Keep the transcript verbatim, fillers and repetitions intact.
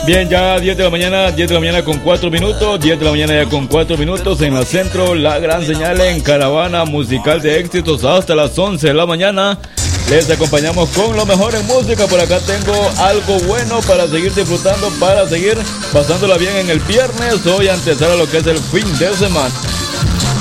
Bien, ya diez de la mañana, diez de la mañana con cuatro minutos, diez de la mañana ya con cuatro minutos en la centro, la gran señal en caravana musical de éxitos hasta las once de la mañana. Les acompañamos con lo mejor en música. Por acá tengo algo bueno para seguir disfrutando, para seguir pasándola bien en el viernes. Hoy antesala lo que es el fin de semana.